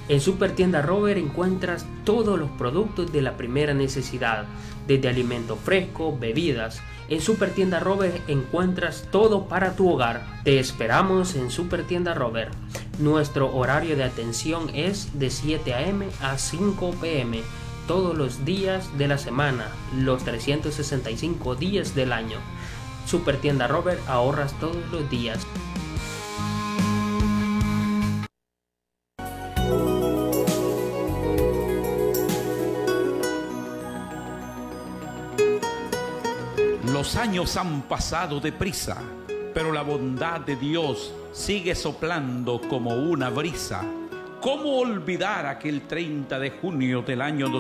En Super Tienda Robert encuentras todos los productos de la primera necesidad, desde alimentos frescos, bebidas. En Super Tienda Robert encuentras todo para tu hogar. Te esperamos en Super Tienda Robert. Nuestro horario de atención es de 7 a.m. a 5 p.m. todos los días de la semana, los 365 días del año. Super Tienda Robert, ahorras todos los días. Los años han pasado deprisa, pero la bondad de Dios sigue soplando como una brisa. ¿Cómo olvidar aquel 30 de junio del año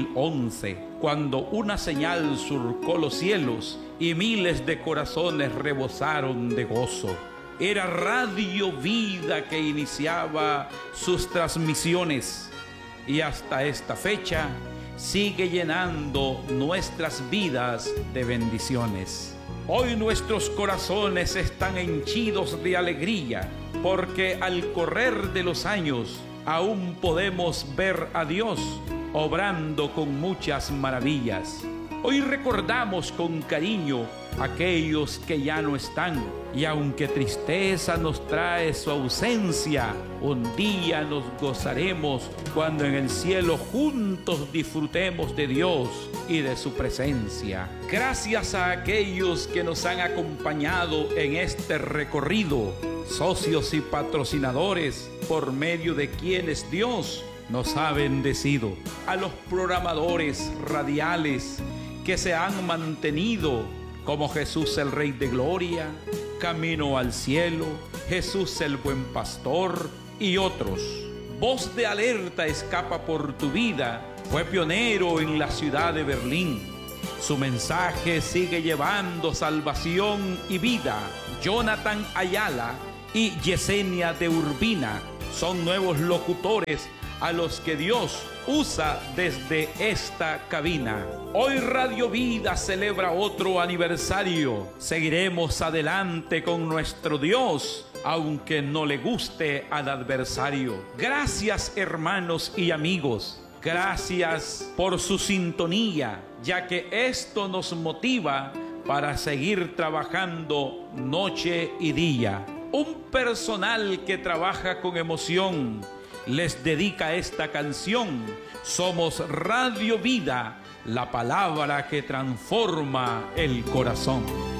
2011, cuando una señal surcó los cielos y miles de corazones rebosaron de gozo? Era Radio Vida que iniciaba sus transmisiones y hasta esta fecha sigue llenando nuestras vidas de bendiciones. Hoy nuestros corazones están henchidos de alegría, porque al correr de los años aún podemos ver a Dios obrando con muchas maravillas. Hoy recordamos con cariño a aquellos que ya no están, y aunque tristeza nos trae su ausencia, un día nos gozaremos cuando en el cielo juntos disfrutemos de Dios y de su presencia. Gracias a aquellos que nos han acompañado en este recorrido, socios y patrocinadores por medio de quienes Dios nos ha bendecido. A los programadores radiales que se han mantenido, como Jesús el Rey de Gloria, Camino al Cielo, Jesús el Buen Pastor y otros. Voz de Alerta Escapa por tu Vida fue pionero en la ciudad de Berlín. Su mensaje sigue llevando salvación y vida. Jonathan Ayala y Yesenia de Urbina son nuevos locutores a los que Dios usa desde esta cabina. Hoy Radio Vida celebra otro aniversario. Seguiremos adelante con nuestro Dios, aunque no le guste al adversario. Gracias, hermanos y amigos. Gracias por su sintonía, ya que esto nos motiva para seguir trabajando noche y día. Un personal que trabaja con emoción les dedica esta canción. Somos Radio Vida, la palabra que transforma el corazón.